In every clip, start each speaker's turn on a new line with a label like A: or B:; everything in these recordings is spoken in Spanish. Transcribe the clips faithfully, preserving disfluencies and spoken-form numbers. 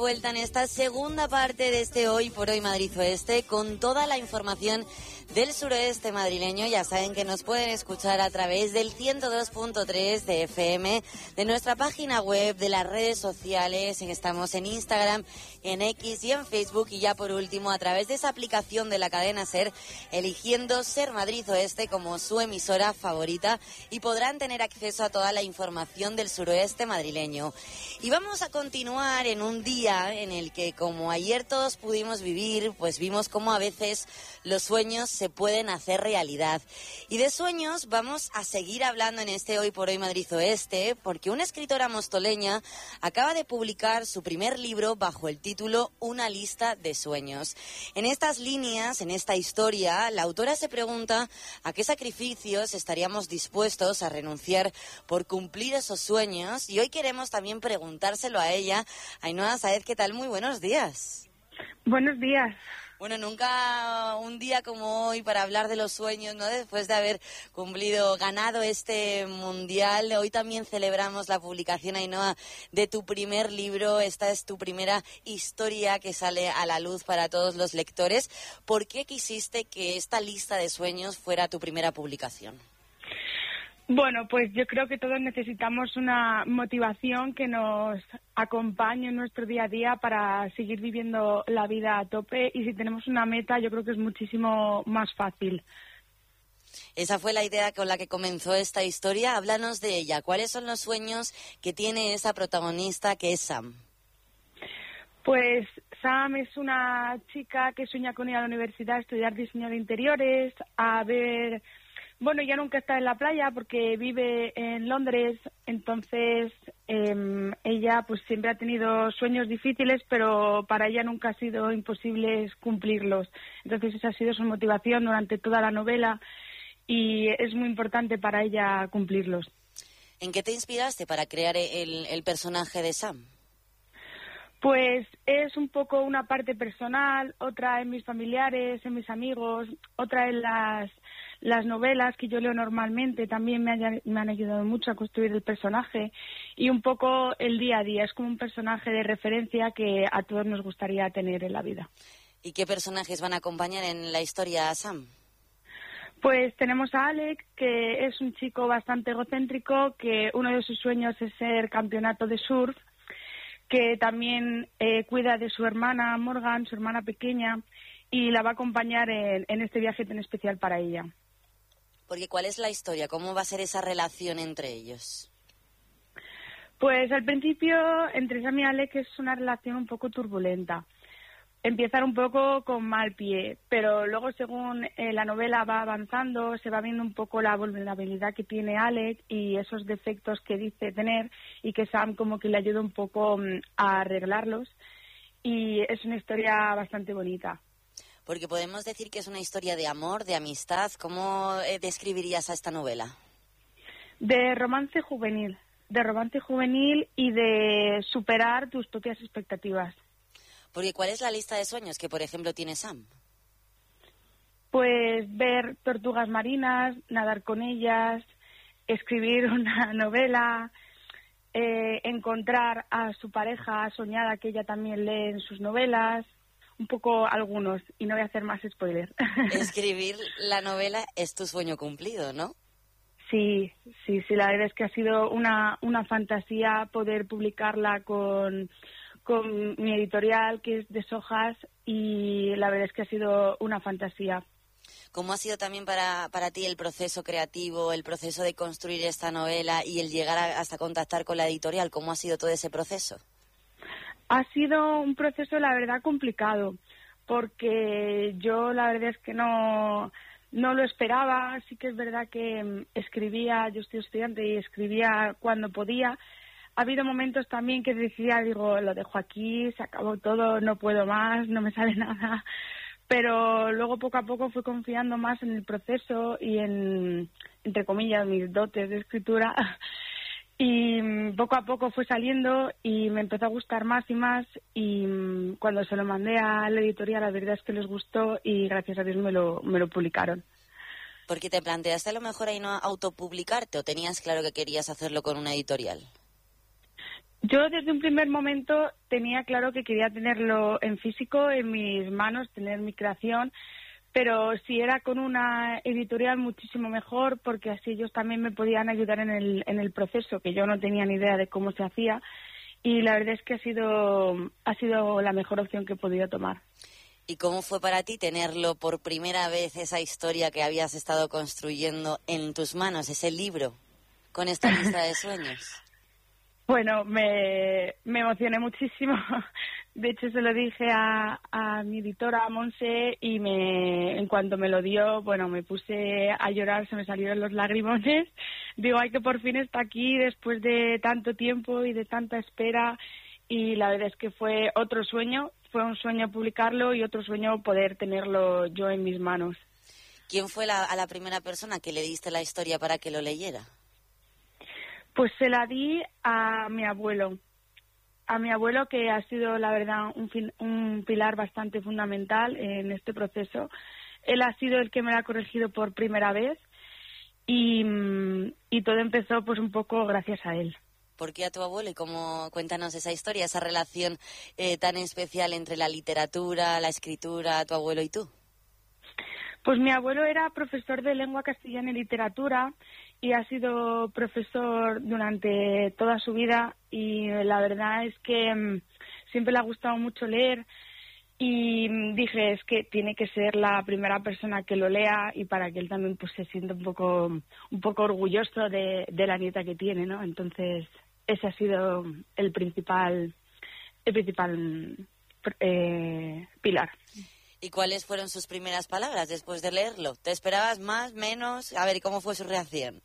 A: Vuelta en esta segunda parte de este Hoy por Hoy Madrid Oeste con toda la información del suroeste madrileño. Ya saben que nos pueden escuchar a través del ciento dos punto tres de F M, de nuestra página web, de las redes sociales. Estamos en Instagram, en X y en Facebook. Y ya por último, a través de esa aplicación de la cadena SER, eligiendo Ser Madrid Oeste como su emisora favorita, y podrán tener acceso a toda la información del suroeste madrileño. Y vamos a continuar en un día en el que, como ayer todos pudimos vivir, pues vimos cómo a veces los sueños se pueden hacer realidad. Y de sueños vamos a seguir hablando en este Hoy por Hoy Madrid Oeste, porque una escritora mostoleña acaba de publicar su primer libro bajo el título Una lista de sueños. En estas líneas, en esta historia, la autora se pregunta a qué sacrificios estaríamos dispuestos a renunciar por cumplir esos sueños, y hoy queremos también preguntárselo a ella. Ainhoa Sáez, ¿qué tal? Muy buenos días.
B: Buenos días.
A: Bueno, nunca un día como hoy para hablar de los sueños, ¿no? Después de haber cumplido, ganado este mundial. Hoy también celebramos la publicación, Ainhoa, de tu primer libro. Esta es tu primera historia que sale a la luz para todos los lectores. ¿Por qué quisiste que esta lista de sueños fuera tu primera publicación?
B: Bueno, pues yo creo que todos necesitamos una motivación que nos acompañe en nuestro día a día para seguir viviendo la vida a tope, y si tenemos una meta yo creo que es muchísimo más fácil.
A: Esa fue la idea con la que comenzó esta historia. Háblanos de ella. ¿Cuáles son los sueños que tiene esa protagonista que es Sam?
B: Pues Sam es una chica que sueña con ir a la universidad a estudiar diseño de interiores, a ver... Bueno, ella nunca está en la playa porque vive en Londres, entonces eh, ella pues siempre ha tenido sueños difíciles, pero para ella nunca ha sido imposible cumplirlos. Entonces esa ha sido su motivación durante toda la novela y es muy importante para ella cumplirlos.
A: ¿En qué te inspiraste para crear el, el personaje de Sam?
B: Pues es un poco una parte personal, otra en mis familiares, en mis amigos, otra en las... Las novelas que yo leo normalmente también me, haya, me han ayudado mucho a construir el personaje, y un poco el día a día. Es como un personaje de referencia que a todos nos gustaría tener en la vida.
A: ¿Y qué personajes van a acompañar en la historia a Sam?
B: Pues tenemos a Alex, que es un chico bastante egocéntrico, que uno de sus sueños es ser campeonato de surf, que también eh, cuida de su hermana Morgan, su hermana pequeña, y la va a acompañar en, en este viaje tan especial para ella.
A: Porque ¿cuál es la historia? ¿Cómo va a ser esa relación entre ellos?
B: Pues al principio, entre Sam y Alex es una relación un poco turbulenta. Empiezan un poco con mal pie, pero luego según eh, la novela va avanzando, se va viendo un poco la vulnerabilidad que tiene Alex y esos defectos que dice tener, y que Sam como que le ayuda un poco um, a arreglarlos, y es una historia bastante bonita.
A: Porque podemos decir que es una historia de amor, de amistad. ¿Cómo eh, describirías a esta novela?
B: De romance juvenil, de romance juvenil y de superar tus propias expectativas.
A: Porque ¿cuál es la lista de sueños que, por ejemplo, tiene Sam?
B: Pues ver tortugas marinas, nadar con ellas, escribir una novela, eh, encontrar a su pareja soñada que ella también lee en sus novelas. Un poco algunos, y no voy a hacer más spoiler.
A: Escribir la novela es tu sueño cumplido, ¿no?
B: Sí, sí, sí, la verdad es que ha sido una, una fantasía poder publicarla con, con mi editorial, que es Deshojas, y la verdad es que ha sido una fantasía.
A: ¿Cómo ha sido también para, para ti el proceso creativo, el proceso de construir esta novela y el llegar a, hasta contactar con la editorial? ¿Cómo ha sido todo ese proceso?
B: Ha sido un proceso, la verdad, complicado, porque yo la verdad es que no, no lo esperaba. Sí que es verdad que escribía, yo estoy estudiante y escribía cuando podía. Ha habido momentos también que decía, digo, lo dejo aquí, se acabó todo, no puedo más, no me sale nada. Pero luego poco a poco fui confiando más en el proceso y en, entre comillas, mis dotes de escritura. Y poco a poco fue saliendo y me empezó a gustar más y más, y cuando se lo mandé a la editorial la verdad es que les gustó y gracias a Dios me lo, me lo publicaron.
A: ¿Porque te planteaste a lo mejor ahí no autopublicarte o tenías claro que querías hacerlo con una editorial?
B: Yo desde un primer momento tenía claro que quería tenerlo en físico, en mis manos, tener mi creación, pero si era con una editorial muchísimo mejor, porque así ellos también me podían ayudar en el, en el proceso, que yo no tenía ni idea de cómo se hacía, y la verdad es que ha sido, ha sido la mejor opción que he podido tomar.
A: ¿Y cómo fue para ti tenerlo por primera vez, esa historia que habías estado construyendo en tus manos, ese libro, con esta lista de sueños?
B: Bueno, me, me emocioné muchísimo. De hecho, se lo dije a, a mi editora, a Monse, y me, en cuanto me lo dio, bueno, me puse a llorar, se me salieron los lagrimones. Digo, ay, que por fin está aquí después de tanto tiempo y de tanta espera. Y la verdad es que fue otro sueño, fue un sueño publicarlo y otro sueño poder tenerlo yo en mis manos.
A: ¿Quién fue la, a la primera persona que le diste la historia para que lo leyera?
B: Pues se la di a mi abuelo, a mi abuelo que ha sido, la verdad, un, fin, un pilar bastante fundamental en este proceso. Él ha sido el que me la ha corregido por primera vez y, y todo empezó pues un poco gracias a él.
A: ¿Por qué a tu abuelo? Y cómo, cuéntanos esa historia, esa relación eh, tan especial entre la literatura, la escritura, tu abuelo y tú.
B: Pues mi abuelo era profesor de lengua castellana y literatura y ha sido profesor durante toda su vida y la verdad es que um, siempre le ha gustado mucho leer y um, dije, es que tiene que ser la primera persona que lo lea y para que él también pues se sienta un poco un poco orgulloso de, de la nieta que tiene, ¿no? Entonces ese ha sido el principal el principal eh, pilar.
A: ¿Y cuáles fueron sus primeras palabras después de leerlo? ¿Te esperabas más, menos? A ver, ¿y cómo fue su reacción?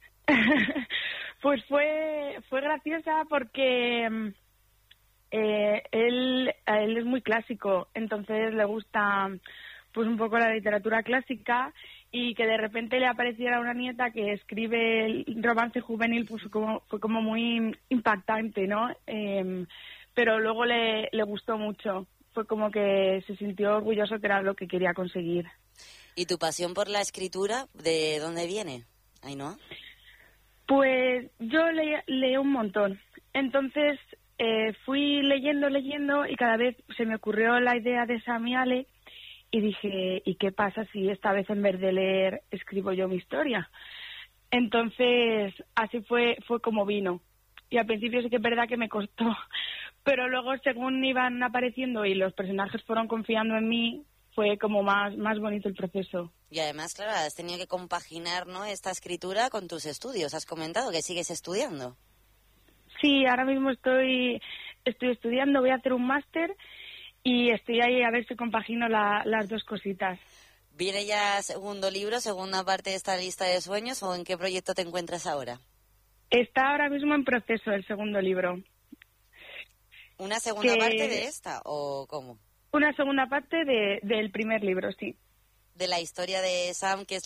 B: Pues fue fue graciosa porque eh, él él es muy clásico, entonces le gusta pues un poco la literatura clásica y que de repente le apareciera una nieta que escribe el romance juvenil pues como, fue como muy impactante, ¿no? Eh, pero luego le, le gustó mucho. Fue como que se sintió orgulloso, que era lo que quería conseguir.
A: ¿Y tu pasión por la escritura, de dónde viene, Ainhoa?
B: Pues yo le, leí un montón. Entonces eh, fui leyendo, leyendo y cada vez se me ocurrió la idea de Samiale y dije, ¿y qué pasa si esta vez en vez de leer escribo yo mi historia? Entonces así fue, fue como vino. Y al principio sí que es verdad que me costó, pero luego según iban apareciendo y los personajes fueron confiando en mí, fue como más, más bonito el proceso.
A: Y además, claro, has tenido que compaginar, ¿no?, esta escritura con tus estudios. Has comentado que sigues estudiando.
B: Sí, ahora mismo estoy, estoy estudiando, voy a hacer un máster y estoy ahí a ver si compagino la, las dos cositas.
A: ¿Viene ya segundo libro, segunda parte de esta lista de sueños o en qué proyecto te encuentras ahora?
B: Está ahora mismo en proceso el segundo libro.
A: ¿Una segunda
B: que...
A: parte de esta o cómo?
B: Una segunda parte de, del primer libro, sí.
A: De la historia de Sam, que es